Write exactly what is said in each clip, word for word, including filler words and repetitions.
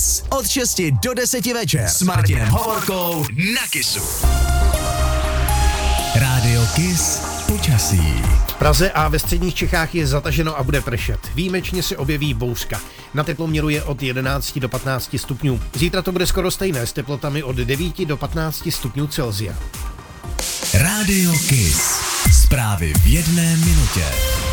Kiss. Od šesti do deseti večer s Martinem Hovorkou na Kissu. Rádio Kiss počasí. V Praze a ve středních Čechách je zataženo a bude pršet. Výjimečně se objeví bouřka. Na teploměru je od jedenácti do patnácti stupňů. Zítra to bude skoro stejné s teplotami od devíti do patnácti stupňů Celsia. Rádio Kiss. Zprávy v jedné minutě.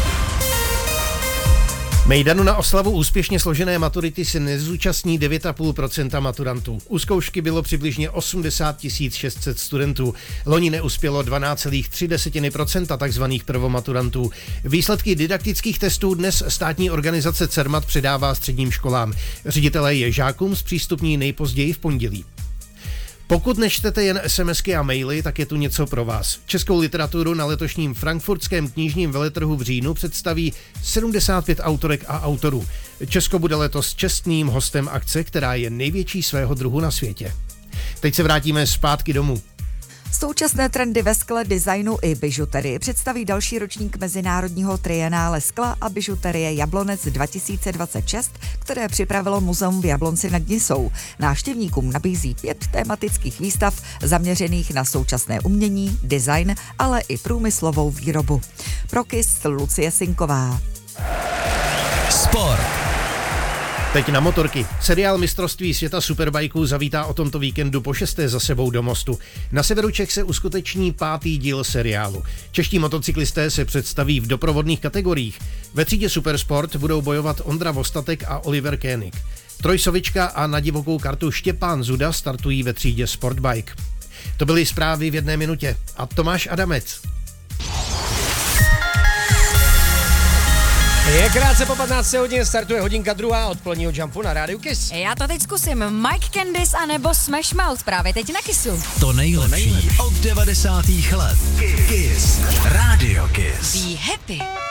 Mejdanu na oslavu úspěšně složené maturity se nezúčastní devět celá pět procenta maturantů. U zkoušky bylo přibližně osmdesát tisíc šest set studentů. Loni neuspělo dvanáct celá tři procenta takzvaných prvomaturantů. Výsledky didaktických testů dnes státní organizace Cermat předává středním školám. Ředitelé je žákům zpřístupní nejpozději v pondělí. Pokud nečtete jen SMSky a maily, tak je tu něco pro vás. Českou literaturu na letošním frankfurtském knižním veletrhu v říjnu představí sedmdesát pět autorek a autorů. Česko bude letos čestným hostem akce, která je největší svého druhu na světě. Teď se vrátíme zpátky domů. Současné trendy ve skle, designu i bižuterii představí další ročník mezinárodního trienále skla a bižuterie Jablonec dva tisíce dvacet šest, které připravilo muzeum v Jablonci nad Nisou. Návštěvníkům nabízí pět tematických výstav zaměřených na současné umění, design, ale i průmyslovou výrobu. Pro Kiss Lucie Sinková. Sport. Teď na motorky. Seriál Mistrovství světa superbajků zavítá o tomto víkendu po šesté za sebou do Mostu. Na severu Čech se uskuteční pátý díl seriálu. Čeští motocyklisté se představí v doprovodných kategoriích. Ve třídě Supersport budou bojovat Ondra Vostatek a Oliver Koenig. Trojsovička a na divokou kartu Štěpán Zuda startují ve třídě Sportbike. To byly zprávy v jedné minutě. A Tomáš Adamec. Je krátce po patnácté hodině, startuje hodinka druhá odpoledního jumpu na rádiu Kiss. Já to teď zkusím. Mike Candice anebo Smash Mouth právě teď na Kissu. To nejlepší od devadesátých let. Kiss. Rádio Kiss. Be happy.